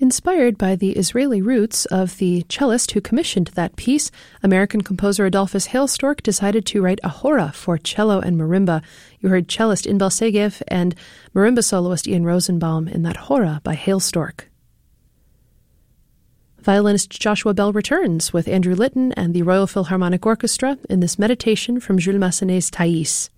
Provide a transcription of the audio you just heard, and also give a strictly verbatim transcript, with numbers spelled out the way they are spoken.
Inspired by the Israeli roots of the cellist who commissioned that piece, American composer Adolphus Hailstork decided to write a hora for cello and marimba. You heard cellist Inbel Segev and marimba soloist Ian Rosenbaum in that hora by Hailstork. Violinist Joshua Bell returns with Andrew Litton and the Royal Philharmonic Orchestra in this meditation from Jules Massenet's Thais.